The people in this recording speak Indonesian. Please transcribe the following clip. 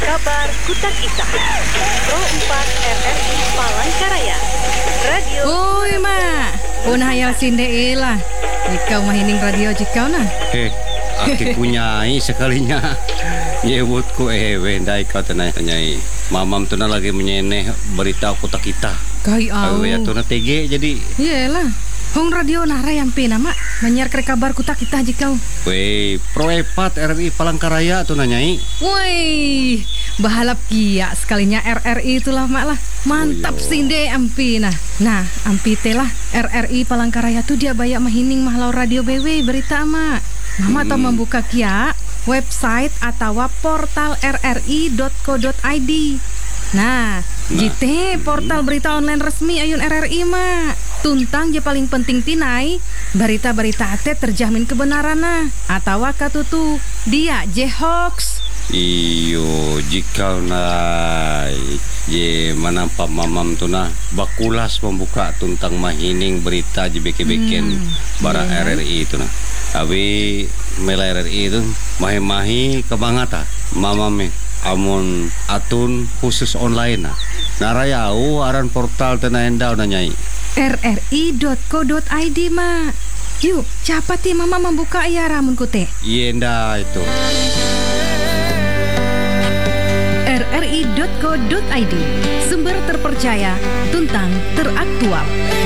Kabar Kutak Ita Pro 4 RRI Palangkaraya Radio. Oi mak, pun hayal sinde ilah. Ikau mahining radio jikau nah. Aki punyai sekalinya. Nyebutku wendai kau tenai. Mamam tu na lagi menyeneh berita Kutak Ita. Kai au. Ya tu na tege jadi. Iyalah. Hong radio nara yang pina mak. Banyak ke kabar Kutak Ita jikau. Wei, Pro 4 RRI Palangkaraya tu nanyai. Woi, bahalap kia sekalinya RRI itulah mak lah. Mantap sinde ampi nah. Nah, ampi telah RRI Palangkaraya tu dia banyak mahining mahlau radio BW berita mak. Mama tau membuka kia website atau portal rri.co.id. Nah, jite portal berita online resmi ayun RRI mak. Tuntang je paling penting tinai berita-berita ate terjamin kebenaran nah. Atau katutu dia je hoax. Iyo, jika nai je manampa mamam tu na bakulas membuka tuntang mahining berita je beke-beken bara RRI itu na. Abi mela RRI itu mahi-mahi kebangata mamame amun atun khusus online na. Narayau aran portal tena endau nanyai. rri.co.id mak. Yuk, capati mama membuka ya ramun kute. Yenda itu. rri.co.id, sumber terpercaya, tuntang teraktual.